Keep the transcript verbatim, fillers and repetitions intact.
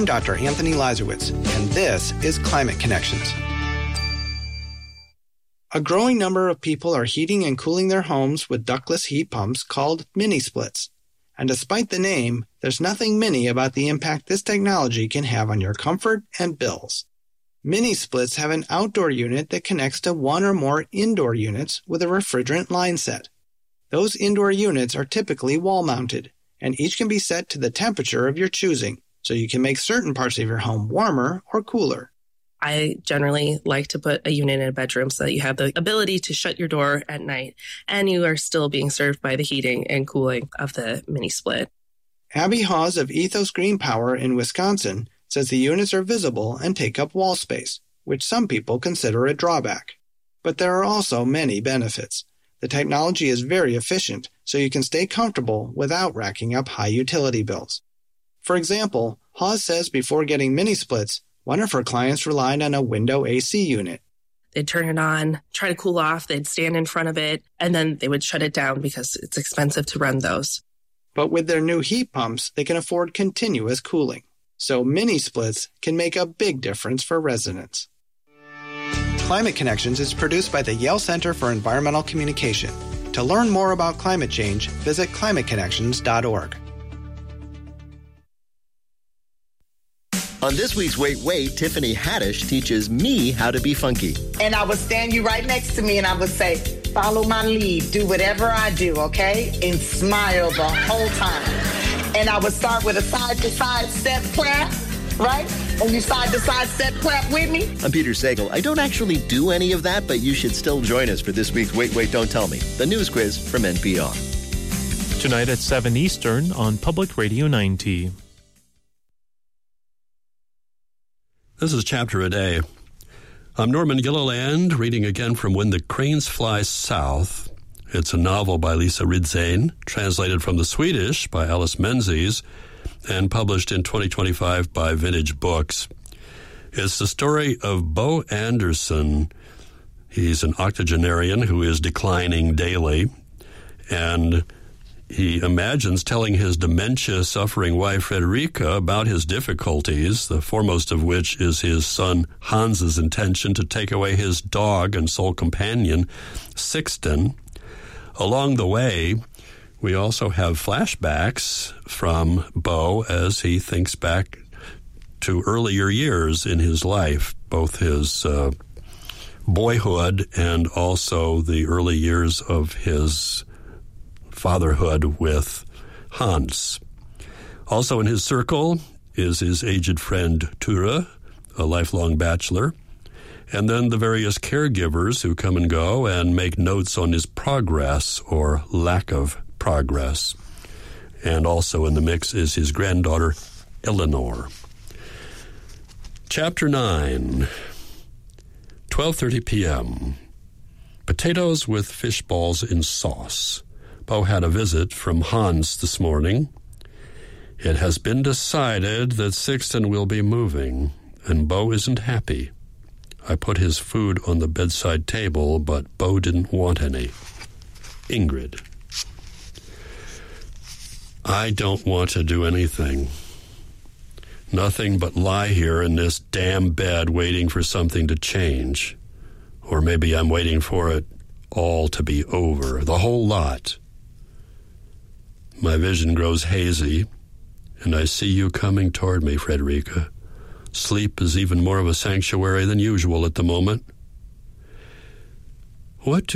I'm Doctor Anthony Lazarowitz, and this is Climate Connections. A growing number of people are heating and cooling their homes with ductless heat pumps called mini-splits. And despite the name, there's nothing mini about the impact this technology can have on your comfort and bills. Mini-splits have an outdoor unit that connects to one or more indoor units with a refrigerant line set. Those indoor units are typically wall-mounted, and each can be set to the temperature of your choosing, so you can make certain parts of your home warmer or cooler. I generally like to put a unit in a bedroom so that you have the ability to shut your door at night and you are still being served by the heating and cooling of the mini split. Abby Hawes of Ethos Green Power in Wisconsin says the units are visible and take up wall space, which some people consider a drawback. But there are also many benefits. The technology is very efficient, so you can stay comfortable without racking up high utility bills. For example, Hawes says before getting mini splits, one of her clients relied on a window A C unit. They'd turn it on, try to cool off, they'd stand in front of it, and then they would shut it down because it's expensive to run those. But with their new heat pumps, they can afford continuous cooling. So mini splits can make a big difference for residents. Climate Connections is produced by the Yale Center for Environmental Communication. To learn more about climate change, visit climate connections dot org. On this week's Wait, Wait, Tiffany Haddish teaches me how to be funky. And I would stand you right next to me and I would say, follow my lead, do whatever I do, okay? And smile the whole time. And I would start with a side-to-side step clap, right? And you side-to-side step clap with me. I'm Peter Sagal. I don't actually do any of that, but you should still join us for this week's Wait, Wait, Don't Tell Me, the news quiz from N P R. Tonight at seven Eastern on Public Radio ninety. This is Chapter a Day. I'm Norman Gilliland, reading again from When the Cranes Fly South. It's a novel by Lisa Ridzén, translated from the Swedish by Alice Menzies, and published in twenty twenty-five by Vintage Books. It's the story of Bo Anderson. He's an octogenarian who is declining daily, and he imagines telling his dementia-suffering wife, Frederica, about his difficulties, the foremost of which is his son Hans's intention to take away his dog and sole companion, Sixten. Along the way, we also have flashbacks from Bo as he thinks back to earlier years in his life, both his uh, boyhood and also the early years of his fatherhood with Hans. Also in his circle is his aged friend Ture, a lifelong bachelor, and then the various caregivers who come and go and make notes on his progress or lack of progress. And also in the mix is his granddaughter, Eleanor. Chapter nine, twelve thirty p.m. Potatoes with fish balls in sauce. Bo had a visit from Hans this morning. It has been decided that Sixten will be moving, and Bo isn't happy. I put his food on the bedside table, but Bo didn't want any. Ingrid. I don't want to do anything. Nothing but lie here in this damn bed waiting for something to change. Or maybe I'm waiting for it all to be over, the whole lot. My vision grows hazy, and I see you coming toward me, Frederica. Sleep is even more of a sanctuary than usual at the moment. What do